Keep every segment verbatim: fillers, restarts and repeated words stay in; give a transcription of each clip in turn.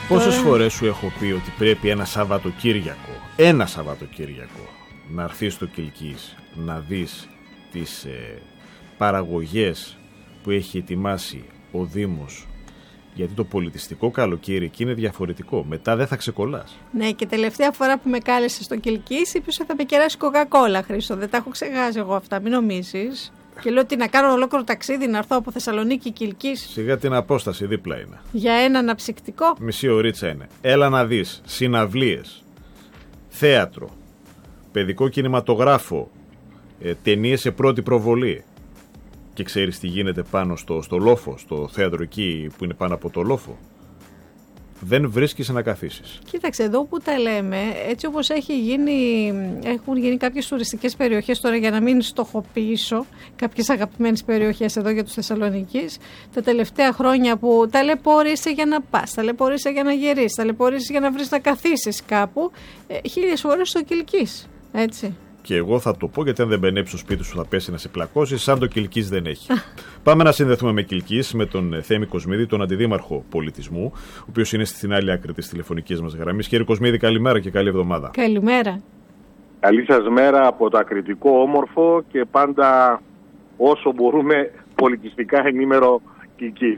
Πόσες φορές σου έχω πει ότι πρέπει ένα Σαββατοκύριακο, ένα Σαββατοκύριακο, να έρθεις στο Κιλκής, να δεις τις ε, παραγωγές που έχει ετοιμάσει ο Δήμος, γιατί το πολιτιστικό καλοκαίρι εκεί είναι διαφορετικό. Μετά δεν θα ξεκολλάς. Ναι, και τελευταία φορά που με κάλεσε στο Κιλκής, είπες ότι θα με κεράσει κοκακόλα, Χρήστο. Δεν τα έχω ξεχάσει εγώ αυτά, μην νομίζεις. Και λέω ότι να κάνω ολόκληρο ταξίδι, να έρθω από Θεσσαλονίκη Κιλκής. Σιγά την απόσταση, δίπλα είναι. Για ένα αναψυκτικό. Μισή ωρίτσα είναι. Έλα να δεις συναυλίες, θέατρο, παιδικό κινηματογράφο, ε, ταινίες σε πρώτη προβολή. Και ξέρεις τι γίνεται πάνω στο, στο λόφο, στο θέατρο εκεί που είναι πάνω από το λόφο. Δεν βρίσκεις να καθίσεις. Κοίταξε, εδώ που τα λέμε, έτσι όπως έχει γίνει, έχουν γίνει κάποιες τουριστικές περιοχές τώρα, για να μην στοχοποιήσω κάποιες αγαπημένες περιοχές εδώ για τους Θεσσαλονικείς, τα τελευταία χρόνια που ταλαιπωρείσαι για να πας, ταλαιπωρείσαι για να γυρίσεις, ταλαιπωρείσαι για να βρεις να καθίσεις κάπου, ε, χίλιες φορές στο Κιλκής, έτσι. Και εγώ θα το πω, γιατί αν δεν μπαινέψει στο σπίτι σου θα πέσει να σε πλακώσει, σαν το Κιλκής δεν έχει. Πάμε να συνδεθούμε με Κιλκής, με τον Θέμη Κοσμίδη, τον Αντιδήμαρχο Πολιτισμού, ο οποίος είναι στην άλλη άκρη της τηλεφωνικής μας γραμμής. Κύριε Κοσμίδη, καλημέρα και καλή εβδομάδα. Καλημέρα. Καλή σας μέρα από το ακριτικό όμορφο και πάντα όσο μπορούμε πολιτιστικά ενήμερο Κιλκής.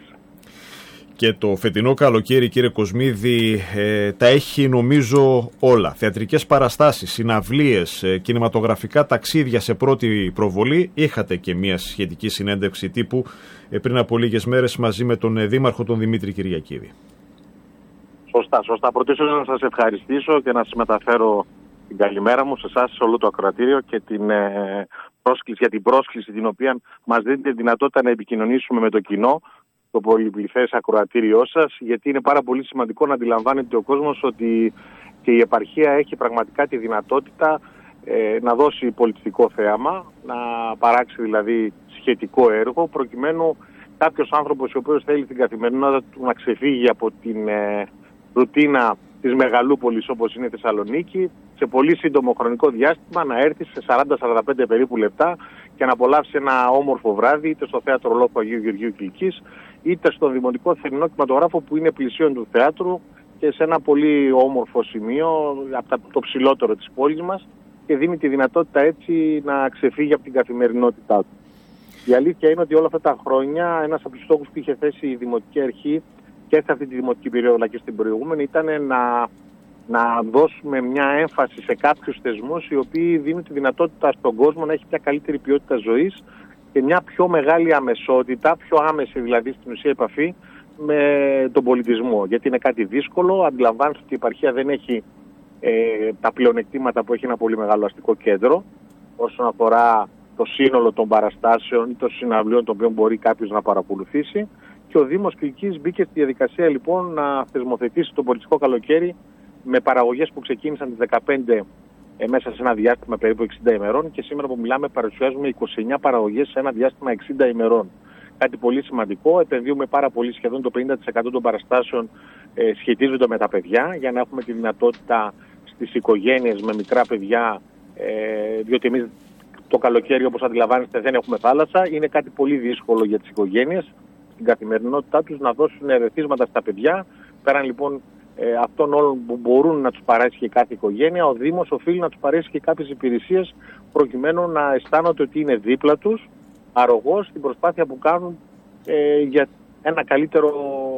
Και το φετινό καλοκαίρι, κύριε Κοσμίδη, ε, τα έχει νομίζω όλα. Θεατρικές παραστάσεις, συναυλίες, ε, κινηματογραφικά ταξίδια σε πρώτη προβολή. Είχατε και μια σχετική συνέντευξη τύπου ε, πριν από λίγες μέρες μαζί με τον ε, Δήμαρχο τον Δημήτρη Κυριακίδη. Σωστά, σωστά. Πρωτίστως να σας ευχαριστήσω και να σας μεταφέρω την καλημέρα μου σε εσάς, σε όλο το ακροατήριο και την, ε, πρόσκληση, για την πρόσκληση την οποία μας δίνετε δυνατότητα να επικοινωνήσουμε με το κοινό, το πολυπληθές ακροατήριό σας, γιατί είναι πάρα πολύ σημαντικό να αντιλαμβάνεται ο κόσμος ότι και η επαρχία έχει πραγματικά τη δυνατότητα ε, να δώσει πολιτιστικό θέαμα, να παράξει δηλαδή σχετικό έργο, προκειμένου κάποιος άνθρωπος ο οποίος θέλει την καθημερινότητα του να ξεφύγει από την ε, ρουτίνα της μεγαλούπολης όπως είναι η Θεσσαλονίκη, σε πολύ σύντομο χρονικό διάστημα να έρθει σε σαράντα με σαράντα πέντε περίπου λεπτά και να απολαύσει ένα όμορφο βράδυ, είτε στο θέατρο Λόφου Αγίου Γεωργίου Κιλκής, είτε στον Δημοτικό Θερινό Κινηματογράφο που είναι πλησίον του θεάτρου και σε ένα πολύ όμορφο σημείο, από το ψηλότερο της πόλης μας, και δίνει τη δυνατότητα έτσι να ξεφύγει από την καθημερινότητά του. Η αλήθεια είναι ότι όλα αυτά τα χρόνια ένας από τους στόχους που είχε θέσει η Δημοτική Αρχή και σε αυτή τη δημοτική περίοδο αλλά και στην προηγούμενη ήταν να, να δώσουμε μια έμφαση σε κάποιους θεσμούς οι οποίοι δίνουν τη δυνατότητα στον κόσμο να έχει μια καλύτερη ποιότητα ζωής και μια πιο μεγάλη αμεσότητα, πιο άμεση δηλαδή στην ουσία επαφή με τον πολιτισμό. Γιατί είναι κάτι δύσκολο, αντιλαμβάνεστε ότι η επαρχία δεν έχει ε, τα πλεονεκτήματα που έχει ένα πολύ μεγάλο αστικό κέντρο όσον αφορά το σύνολο των παραστάσεων ή των συναυλίων των οποίων μπορεί κάποιος να παρακολουθήσει. Και ο Δήμος Κιλκής μπήκε στη διαδικασία λοιπόν να θεσμοθετήσει το πολιτιστικό καλοκαίρι με παραγωγές που ξεκίνησαν τις δεκαπέντε ε, μέσα σε ένα διάστημα περίπου εξήντα ημερών και σήμερα που μιλάμε παρουσιάζουμε είκοσι εννέα παραγωγές σε ένα διάστημα εξήντα ημερών. Κάτι πολύ σημαντικό, επενδύουμε πάρα πολύ, σχεδόν το πενήντα τοις εκατό των παραστάσεων ε, σχετίζονται με τα παιδιά για να έχουμε τη δυνατότητα στις οικογένειες με μικρά παιδιά, ε, διότι εμείς το καλοκαίρι όπως αντιλαμβάνεστε δεν έχουμε θάλασσα, είναι κάτι πολύ δύσκολο για τις οικογένειες στην καθημερινότητά τους να δώσουν ερεθίσματα στα παιδιά. Πέραν λοιπόν ε, αυτών όλων που μπορούν να τους παράσχει και κάθε οικογένεια, ο Δήμος οφείλει να τους παράσχει και κάποιες υπηρεσίες προκειμένου να αισθάνονται ότι είναι δίπλα τους, αρρωγός, στην προσπάθεια που κάνουν ε, για ένα καλύτερο,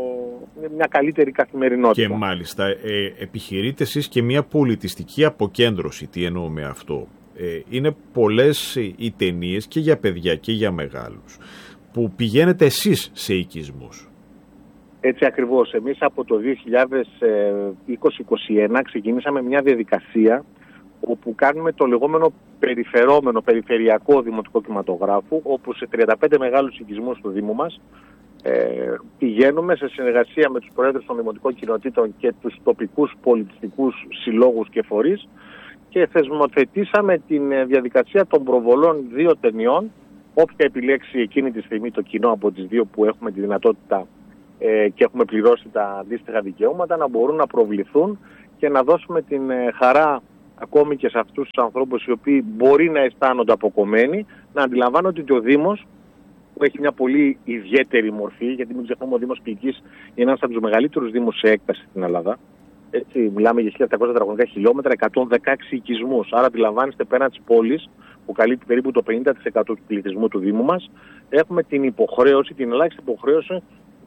μια καλύτερη καθημερινότητα. Και μάλιστα ε, επιχειρείτε εσείς και μια πολιτιστική αποκέντρωση. Τι εννοώ με αυτό? Ε, είναι πολλές οι ταινίες και για παιδιά και για μεγάλους που πηγαίνετε εσείς σε οικισμούς. Έτσι ακριβώς. Εμείς από το δύο χιλιάδες είκοσι είκοσι ένα ξεκινήσαμε μια διαδικασία όπου κάνουμε το λεγόμενο περιφερόμενο, περιφερειακό δημοτικό κινηματογράφο, όπου σε τριάντα πέντε μεγάλους οικισμούς του Δήμου μας ε, πηγαίνουμε σε συνεργασία με τους προέδρους των δημοτικών κοινοτήτων και τους τοπικούς πολιτιστικούς συλλόγους και φορείς και θεσμοθετήσαμε την διαδικασία των προβολών δύο ταινιών, όποια επιλέξει εκείνη τη στιγμή το κοινό από τις δύο που έχουμε τη δυνατότητα ε, και έχουμε πληρώσει τα αντίστοιχα δικαιώματα, να μπορούν να προβληθούν και να δώσουμε την ε, χαρά ακόμη και σε αυτούς τους ανθρώπους οι οποίοι μπορεί να αισθάνονται αποκομμένοι, να αντιλαμβάνονται ότι ο Δήμος που έχει μια πολύ ιδιαίτερη μορφή, γιατί μην ξεχνούμε ο Δήμος Κιλκής είναι ένας από τους μεγαλύτερους δήμους σε έκταση στην Ελλάδα. Έτσι, μιλάμε για χίλια επτακόσια τετραγωνικά χιλιόμετρα, εκατόν δεκαέξι οικισμούς. Άρα αντιλαμβάνεστε, πέραν της πόλης, που καλύπτει περίπου το πενήντα τοις εκατό του πληθυσμού του Δήμου μας, έχουμε την υποχρέωση, την ελάχιστη υποχρέωση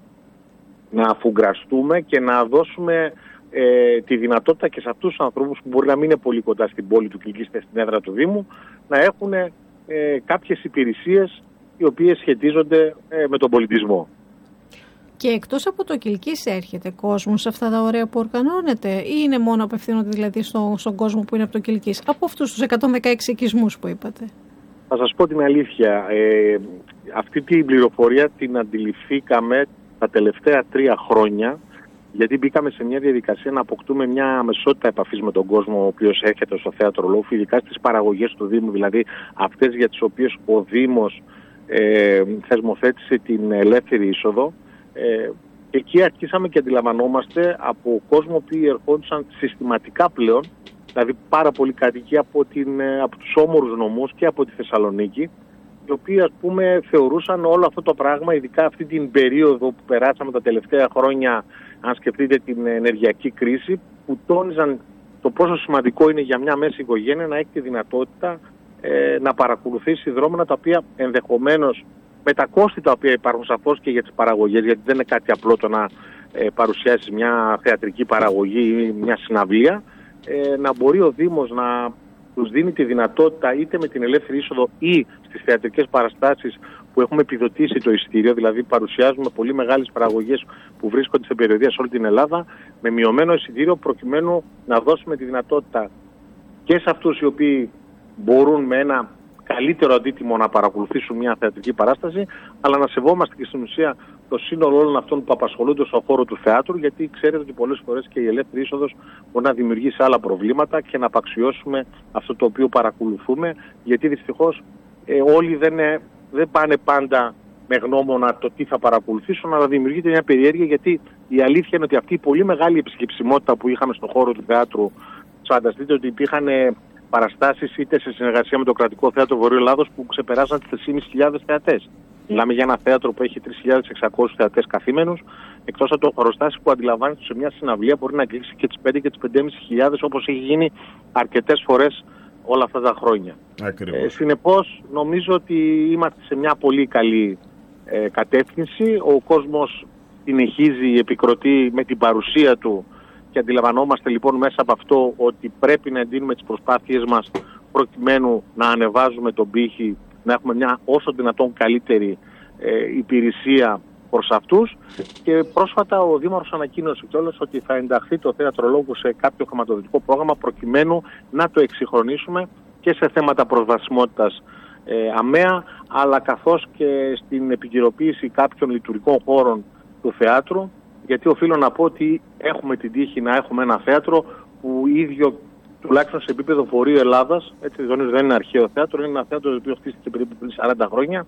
να αφουγκραστούμε και να δώσουμε ε, τη δυνατότητα και σε αυτούς τους ανθρώπους που μπορεί να μην είναι πολύ κοντά στην πόλη του Κιλκής, στην έδρα του Δήμου, να έχουν ε, κάποιες υπηρεσίες οι οποίες σχετίζονται ε, με τον πολιτισμό. Και εκτός από το Κιλκής έρχεται κόσμο σε αυτά τα ωραία που οργανώνεται, ή είναι μόνο απευθύνονται δηλαδή στο, στον κόσμο που είναι από το Κιλκής, από αυτούς τους εκατόν δεκαέξι οικισμούς που είπατε? Θα σας πω την αλήθεια, ε, αυτή την πληροφορία την αντιληφθήκαμε τα τελευταία τρία χρόνια, γιατί μπήκαμε σε μια διαδικασία να αποκτούμε μια αμεσότητα επαφής με τον κόσμο ο οποίος έρχεται στο θέατρο Λόφου, ειδικά στις παραγωγές του Δήμου, δηλαδή αυτές για τις οποίες ο Δήμος ε, θεσμοθέτησε την ελεύθερη είσοδο. Ε, εκεί αρχίσαμε και αντιλαμβανόμαστε από κόσμο που ερχόντουσαν συστηματικά πλέον, δηλαδή πάρα πολλοί κατοικοί από, την, από τους όμορους νομούς και από τη Θεσσαλονίκη, οι οποίοι ας πούμε θεωρούσαν όλο αυτό το πράγμα, ειδικά αυτή την περίοδο που περάσαμε τα τελευταία χρόνια, αν σκεφτείτε την ενεργειακή κρίση, που τόνιζαν το πόσο σημαντικό είναι για μια μέση οικογένεια να έχει τη δυνατότητα ε, να παρακολουθήσει δρόμενα τα οποία ενδεχομένως, με τα κόστη τα οποία υπάρχουν σαφώς και για τις παραγωγές, γιατί δεν είναι κάτι απλό το να ε, παρουσιάσεις μια θεατρική παραγωγή ή μια συναυλία, ε, να μπορεί ο Δήμος να τους δίνει τη δυνατότητα είτε με την ελεύθερη είσοδο ή στις θεατρικές παραστάσεις που έχουμε επιδοτήσει το εισιτήριο, δηλαδή παρουσιάζουμε πολύ μεγάλες παραγωγές που βρίσκονται σε περιοδεία σε όλη την Ελλάδα, με μειωμένο εισιτήριο, προκειμένου να δώσουμε τη δυνατότητα και σε αυτούς οι οποίοι μπορούν με ένα καλύτερο αντίτιμο να παρακολουθήσουν μια θεατρική παράσταση, αλλά να σεβόμαστε και στην ουσία το σύνολο όλων αυτών που απασχολούνται στον χώρο του θεάτρου, γιατί ξέρετε ότι πολλές φορές και η ελεύθερη είσοδος μπορεί να δημιουργήσει άλλα προβλήματα και να απαξιώσουμε αυτό το οποίο παρακολουθούμε, γιατί δυστυχώς ε, όλοι δεν, ε, δεν πάνε πάντα με γνώμονα το τι θα παρακολουθήσουν, αλλά δημιουργείται μια περιέργεια, γιατί η αλήθεια είναι ότι αυτή η πολύ μεγάλη επισκεψιμότητα που είχαμε στον χώρο του θεάτρου, φανταστείτε ότι υπήρχαν ε, παραστάσεις είτε σε συνεργασία με το Κρατικό Θέατρο Βορείου Ελλάδος που ξεπεράσαν τις τρεις χιλιάδες θεατές. Μιλάμε για ένα θέατρο που έχει τρεις χιλιάδες εξακόσιους θεατές καθήμενους, εκτός από το χωροστάσι που αντιλαμβάνεται σε μια συναυλία μπορεί να αγγίξει και τις πέντε και τις πεντέμισι χιλιάδες, όπως έχει γίνει αρκετές φορές όλα αυτά τα χρόνια. Ε, συνεπώς νομίζω ότι είμαστε σε μια πολύ καλή ε, κατεύθυνση. Ο κόσμος συνεχίζει, επικροτεί με την παρουσία του και αντιλαμβανόμαστε λοιπόν μέσα από αυτό ότι πρέπει να εντείνουμε τις προσπάθειες μας προκειμένου να ανεβάζουμε τον πύχη, να έχουμε μια όσο δυνατόν καλύτερη ε, υπηρεσία προς αυτούς. Και πρόσφατα ο Δήμαρχος ανακοίνωσε κιόλας ότι θα ενταχθεί το Θέατρο Λόγου σε κάποιο χρηματοδοτικό πρόγραμμα προκειμένου να το εξυγχρονίσουμε και σε θέματα προσβασιμότητας ε, αμαία, αλλά καθώς και στην επικαιροποίηση κάποιων λειτουργικών χώρων του θεάτρου, γιατί οφείλω να πω ότι έχουμε την τύχη να έχουμε ένα θέατρο που ίδιο τουλάχιστον σε επίπεδο Βορείου Ελλάδας, έτσι δεν είναι αρχαίο θέατρο, είναι ένα θέατρο το οποίο χτίστηκε περίπου πριν σαράντα χρόνια,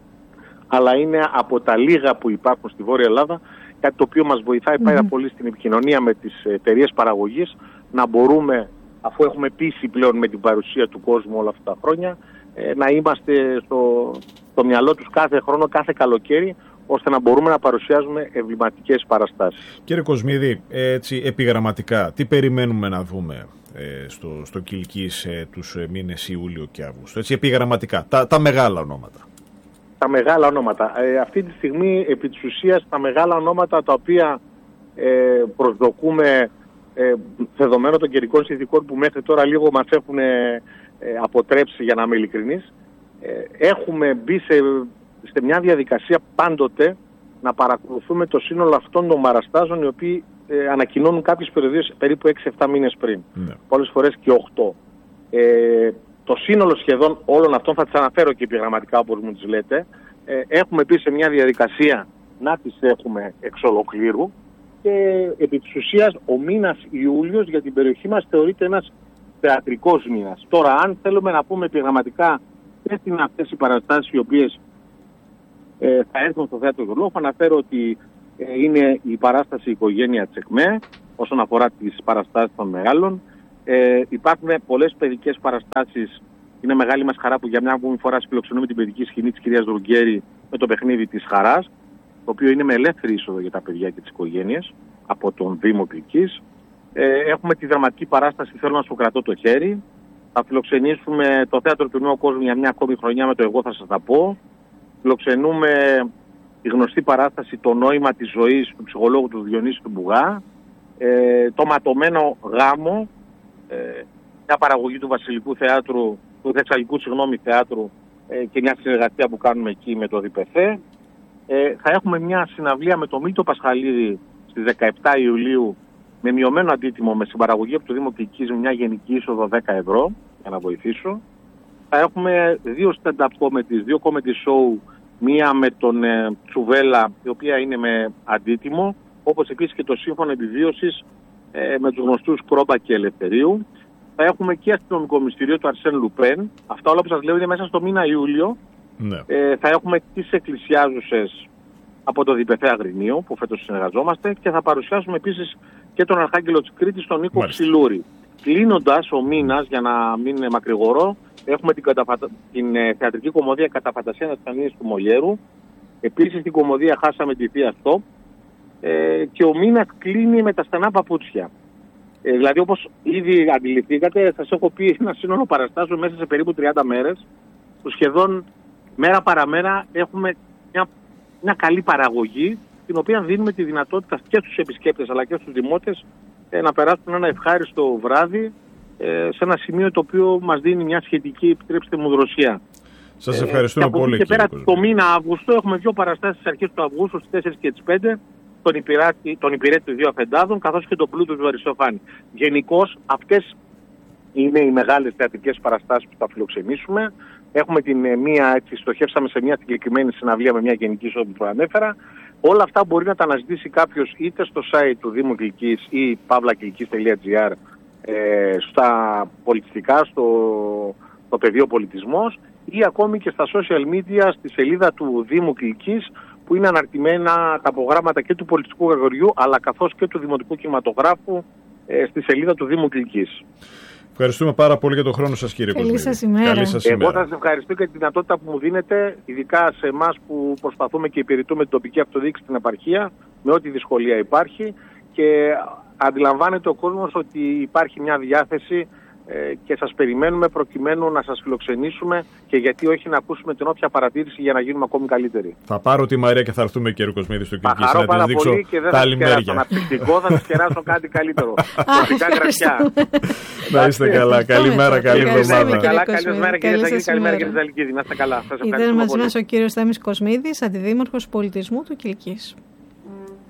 αλλά είναι από τα λίγα που υπάρχουν στη Βόρεια Ελλάδα, κάτι το οποίο μας βοηθάει mm-hmm. πάρα πολύ στην επικοινωνία με τις εταιρείες παραγωγής, να μπορούμε, αφού έχουμε πείσει πλέον με την παρουσία του κόσμου όλα αυτά τα χρόνια, να είμαστε στο, στο μυαλό τους κάθε χρόνο, κάθε καλοκαίρι, ώστε να μπορούμε να παρουσιάζουμε εμβληματικές παραστάσεις. Κύριε Κοσμίδη, έτσι επιγραμματικά, τι περιμένουμε να δούμε ε, στο, στο Κιλκής ε, τους μήνες Ιούλιο και Αύγουστο, έτσι επιγραμματικά, τα, τα μεγάλα ονόματα. Τα μεγάλα ονόματα. Ε, αυτή τη στιγμή, επί της ουσίας, τα μεγάλα ονόματα τα οποία ε, προσδοκούμε, ε, δεδομένων των καιρικών συνθηκών που μέχρι τώρα λίγο μας έχουν ε, αποτρέψει, για να είμαι ειλικρινής, ε, έχουμε μπει σε... σε μια διαδικασία πάντοτε να παρακολουθούμε το σύνολο αυτών των παραστάσεων, οι οποίοι ε, ανακοινώνουν κάποιες περιοδίες περίπου έξι εφτά μήνες πριν. Ναι. Πολλές φορές και οκτώ. Ε, το σύνολο σχεδόν όλων αυτών, θα τις αναφέρω και επιγραμματικά όπως μου τις λέτε, ε, έχουμε πει σε μια διαδικασία να τις έχουμε εξ ολοκλήρου, και επί της ουσίας ο μήνας Ιούλιος για την περιοχή μας θεωρείται ένας θεατρικός μήνας. Τώρα, αν θέλουμε να πούμε επιγραμματικά ποιες είναι αυτές οι παραστάσεις οι οποίες Ε, θα έρθουν στο θέατρο του Λόγου, αναφέρω ότι ε, είναι η παράσταση Οικογένεια Τσεκμέ όσον αφορά τις παραστάσεις των μεγάλων. Ε, υπάρχουν πολλές παιδικές παραστάσεις. Είναι μεγάλη μας χαρά που για μια ακόμη φορά φιλοξενούμε την παιδική σκηνή της κυρίας Δουργκέρη, με το παιχνίδι της Χαράς, το οποίο είναι με ελεύθερη είσοδο για τα παιδιά και τις οικογένειες από τον Δήμο Κιλκής. Ε, έχουμε τη δραματική παράσταση «Θέλω να σου κρατώ το χέρι». Θα φιλοξενήσουμε το Θέατρο του Νέου Κόσμου για μια ακόμη χρονιά με το «Εγώ θα σας τα πω». Φιλοξενούμε τη γνωστή παράσταση «Το νόημα της ζωής» του ψυχολόγου του Διονύση του Μπουγά. Ε, το ματωμένο γάμο, ε, μια παραγωγή του Βασιλικού Θεάτρου, του Θεσσαλικού συγγνώμη, Θεάτρου ε, και μια συνεργασία που κάνουμε εκεί με το ΔΠΘ. Ε, θα έχουμε μια συναυλία με τον Μίλτο Πασχαλίδη στις δεκαεπτά Ιουλίου με μειωμένο αντίτιμο, με συμπαραγωγή από το Δήμο Κιλκής, με μια γενική είσοδο δέκα ευρώ για να βοηθήσω. Θα έχουμε δύο stand-up comedies, δύο comedy show, μία με τον ε, Τσουβέλα, η οποία είναι με αντίτιμο, όπως επίσης και το σύμφωνο επιβίωσης ε, με τους γνωστούς Κρόμπα και Ελευθερίου. Θα έχουμε και αστυνομικό μυστήριο του Αρσέν Λουπέν. Αυτά όλα που σας λέω είναι μέσα στο μήνα Ιούλιο. Ναι. Ε, θα έχουμε τις εκκλησιάζουσες από το ΔΠΘ Αγρινίου, που φέτος συνεργαζόμαστε, και θα παρουσιάσουμε επίσης και τον Αρχάγγελο της Κρήτης, τον Νίκο Ψιλούρη. Κλείνοντας ο μήνας, για να μην είναι μακρηγορό, έχουμε την, καταφατα... την ε, θεατρική κομμωδία «Κατά φαντασία Ναστανίας» του Μολιέρου. Επίσης την κομμωδία «Χάσαμε τη θεία Στοπ». Ε, και ο μήνας κλείνει με τα στενά παπούτσια. Ε, δηλαδή, όπως ήδη αντιληφθήκατε, σας έχω πει ένα σύνολο παραστάσεων μέσα σε περίπου τριάντα μέρες, που σχεδόν μέρα παραμέρα έχουμε μια, μια καλή παραγωγή, την οποία δίνουμε τη δυνατότητα και στους επισκέπτες αλλά και στους δημότες ε, να περάσουν ένα ευχάριστο βράδυ ε, σε ένα σημείο το οποίο μας δίνει μια σχετική, επιτρέψτε μου, δροσιά. Σας ευχαριστούμε ε, και πολύ. Και πέρα το μήνα Αύγουστο έχουμε δύο παραστάσεις στις αρχές του Αυγούστου, στις τέσσερις και τις πέντε, τον υπηρέτη, τον υπηρέτη των δύο Αφεντάδων, καθώς και τον πλούτο του Αριστοφάνη. Γενικώς αυτές είναι οι μεγάλες θεατρικές παραστάσεις που θα φιλοξενήσουμε. Έχουμε την ε, μία, έτσι, στοχεύσαμε σε μια συγκεκριμένη συναυλία με μια γενική είσοδο που προανέφερα. Όλα αυτά μπορεί να τα αναζητήσει κάποιος είτε στο site του Δήμου Κιλκής ή παύλα κιλκής τελεία τζι άρ, ε, στα πολιτιστικά, στο, στο πεδίο πολιτισμός, ή ακόμη και στα social media, στη σελίδα του Δήμου Κιλκής, που είναι αναρτημένα τα προγράμματα και του πολιτιστικού γραφείου, αλλά καθώς και του δημοτικού κινηματογράφου ε, στη σελίδα του Δήμου Κιλκής. Ευχαριστούμε πάρα πολύ για τον χρόνο σας, κύριε Κοσμίδη. Καλή σας ημέρα. Καλή σας ημέρα. Εγώ θα σας ευχαριστώ και τη δυνατότητα που μου δίνετε, ειδικά σε εμάς που προσπαθούμε και υπηρετούμε την τοπική αυτοδιοίκηση στην επαρχία, με ό,τι δυσκολία υπάρχει, και αντιλαμβάνεται ο κόσμος ότι υπάρχει μια διάθεση ε, και σας περιμένουμε προκειμένου να σας φιλοξενήσουμε, και γιατί όχι να ακούσουμε την όποια παρατήρηση για να γίνουμε ακόμη καλύτεροι. Θα πάρω τη Μαρία και θα έρθουμε, κύριε Κοσμίδη, στο Κιλκής να της δείξω τα άλλη μέρια. Αναπτυκτικό, θα σας κεράσω κάτι καλύτερο. Τοπικά γραφιά. Να είστε καλά. Καλημέρα, καλή εβδομάδα. Καλημέρα κύριε Ζαγίδη, καλημέρα κύριε Ζαλικίδη. Να είστε καλά. Ήταν μαζί μας ο κύριος Θέμης Κοσμίδης, αντιδήμαρχος πολιτισμού του Κιλκής.